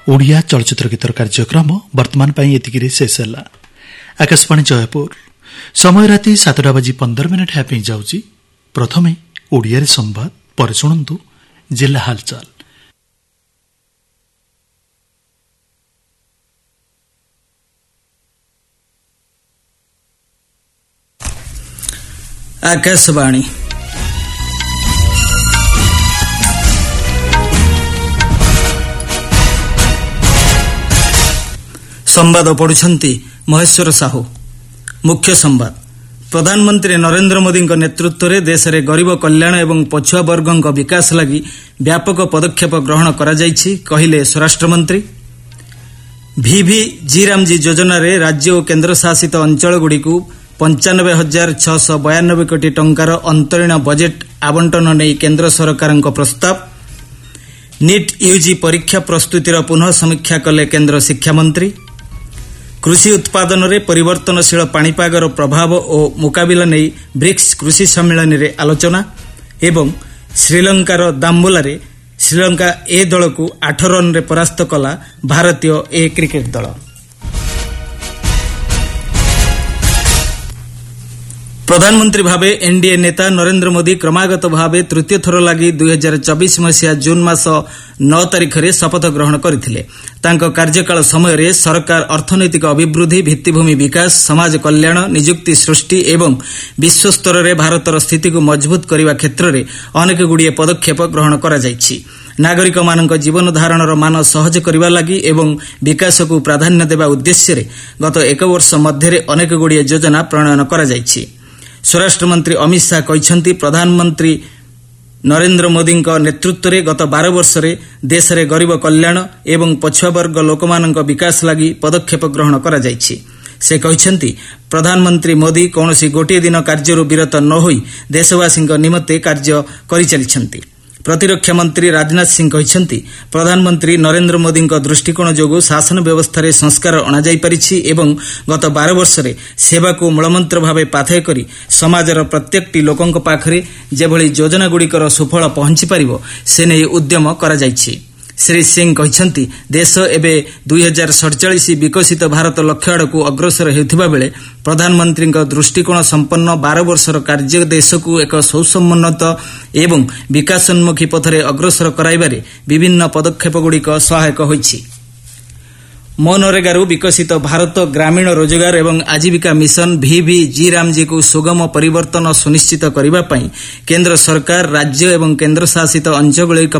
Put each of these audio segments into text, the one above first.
ओडिया चलचित्र गीतर कार्यक्रम वर्तमान पाई एतिकिरे शेष होला। आकाशवाणी जयपुर समय राति 7:15 हेपी जाउची। प्रथमे ओडिया रे संवाद पर सुनंतु जिल्ला हालचाल। आकाशवाणी संवाद पढ़ुछंती महेश्वर साहू। मुख्य संवाद। प्रधानमंत्री नरेंद्र मोदी नेतृत्व में देश में गरीब कल्याण एवं पछुआ वर्ग विकास लगी व्यापक पदक्षेप ग्रहण करा जायछि कहिले स्वराष्ट्र मंत्री। VV जी योजना रे राज्य और केन्द्र शासित अंचलगुड़ी 95,692 कोटी टंकार अंतरीण बजेट आवंटन नहीं केन्द्र सरकार प्रस्ताव। नीट यूजी परीक्षा प्रस्तुतिर पुनः समीक्षा कले केन्द्र शिक्षा मंत्री। कृषि उत्पादन रे परिवर्तनशील पाणीपागर प्रभाव और मुकाबिला नहीं ब्रिक्स कृषि सम्मेलन रे आलोचना। एवं श्रीलंकार दाम्बोला रे श्रीलंका ए दल को 8 रन रे परास्त कला भारतीय ए क्रिकेट दल। प्रधानमंत्री भावे एनडीए नेता नरेंद्र मोदी क्रमागत भावे तृतीय थर लगी 2024 मसीहा जून मास 9 तारिख में शपथ ग्रहण करथिले। तांको कार्यकाल समय सरकार अर्थनैतिक अभिवृद्धि, भित्तिभूमि विकास, समाज कल्याण, निजुक्ति सृष्टि एवं विश्व स्तर में भारतर स्थिति को मजबूत करने क्षेत्र में अनेक गुड़िए पदक्षेप ग्रहण करा जायछि। नागरिक मानक जीवन धारणर मान सहज करने लगी एवं विकास को प्राधान्य देवा उद्देश्य गत 1 वर्ष मध्य अनेक गुड़िए योजना प्रणयन करा जायछि। स्वराष्ट्र मंत्री अमित शाह कहते प्रधानमंत्री नरेंद्र मोदी नेतृत्व में गत 12 वर्ष रे देश में गरीब कल्याण एवं पछुआ वर्ग लोकमानक विकास लगी पदक्षेप ग्रहण करा जायछि। से कहते प्रधानमंत्री मोदी कौनसी गोटे दिन कार्य विरत न होई देशवासी निमत्ते कार्य करि चलिछन्ति। प्रतिरक्षा मंत्री राजनाथ सिंह कहते प्रधानमंत्री नरेंद्र मोदी दृष्टिकोण जोगु शासन व्यवस्था रे संस्कार अणा जाई परिछि एवं गत 12 वर्ष रे सेवा को मूलमंत्र भावे पाथेय करी समाजर प्रत्येकटी लोकंक पाखरे जेभଳି योजना गुड़िकर सुफल पहुंची पारिबो से नै उद्यम करा जायछि। श्री सिंह कहते देश एबे 2047 विकसित भारत लक्ष्य आड़कू अग्रसर हेउथिबा बेले प्रधानमंत्री दृष्टिकोण संपन्न 12 वर्षर कार्य देश को एक सुसम्मत एवं विकासोन्मुखी पथरे अग्रसर कराइबारे विभिन्न पदक्षेप गुड़िक सहायक होइछि। मनरेगारू विकसित भारत ग्रामीण रोजगार एवं आजीविका मिशन VV जी को सुगम परिवर्तन सुनिश्चित करने पाई केंद्र सरकार राज्य एवं केंद्र शासित अंचलगुड़िक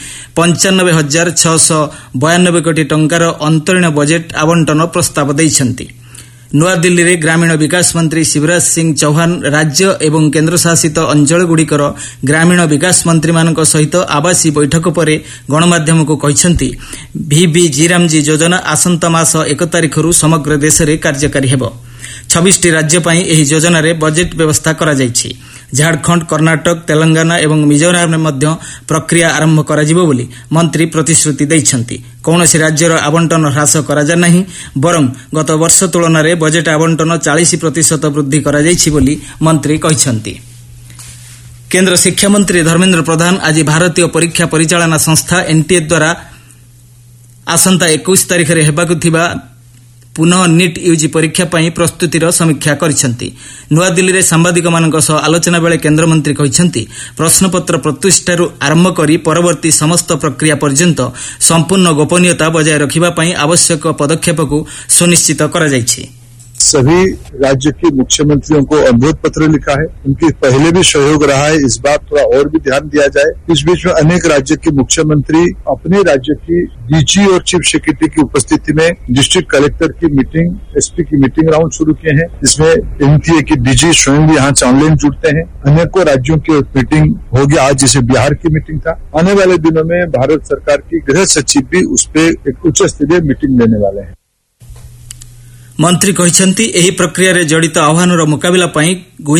95,692 कोटी टंकार अंतरीण बजेट आवंटन प्रस्ताव दैछन्ति। नवा दिल्ली रे ग्रामीण विकास मंत्री शिवराज सिंह चौहान राज्य एवं केंद्र शासित अंचलगुड़िकर ग्रामीण विकास मंत्री मानक सहित आवासी बैठक पर गणमाध्यम को कहते VV जी योजना आसंता मास 1 तारिखरू समग्र देश में कार्यकारी हेबो। 26टी राज्य पाई एही योजना रे बजेट व्यवस्था करा जायछि। झारखंड, कर्नाटक, तेलंगाना एवं मिजोराम में मध्य प्रक्रिया आरंभ कराजिबो बोली मंत्री प्रतिश्रुति दैछन्ति। कौनसी राज्यर आवंटन ह्रास करा जा नहीं बरं गत वर्ष तुलन में बजेट आवंटन 40% वृद्धि करा जायछि बोली मंत्री कहछन्ति। केंद्र शिक्षा मंत्री धर्मेंद्र प्रधान आज भारतीय परीक्षा परिचालना संस्था NTA द्वारा आसंता 21 तारिख रे हेबाकु थिबा पुनः नीट यूजी परीक्षा पाई प्रस्तुतिर समीक्षा करिसेंति। नवा दिल्ली रे सांबादिक मानक सह आलोचना बेले केंद्र मंत्री कहते प्रश्नपत्र प्रतिष्ठारू आरंभ करी परवर्ती समस्त प्रक्रिया पर्यंत संपूर्ण गोपनीयता बजाय रखिबा पाई आवश्यक पदक्षेप को सुनिश्चित करा जायछि। सभी राज्य के मुख्यमंत्रियों को अनुरोध पत्र लिखा है। उनकी पहले भी सहयोग रहा है, इस बात थोड़ा और भी ध्यान दिया जाए। इस बीच में अनेक राज्य के मुख्यमंत्री अपने राज्य की डीजी और चीफ सेक्रेटरी की उपस्थिति में डिस्ट्रिक्ट कलेक्टर की मीटिंग, एसपी की मीटिंग राउंड शुरू किए हैं। इसमें NTA की डीजी स्वयं भी यहाँ ऑनलाइन जुड़ते हैं। अनेकों राज्यों की मीटिंग होगी। आज जैसे बिहार की मीटिंग था, आने वाले दिनों में भारत सरकार की गृह सचिव भी उस पर एक उच्च स्तरीय मीटिंग लेने वाले हैं। मंत्री कहते एही प्रक्रिया रे जड़ित आह्वानर मुकाबिला पाई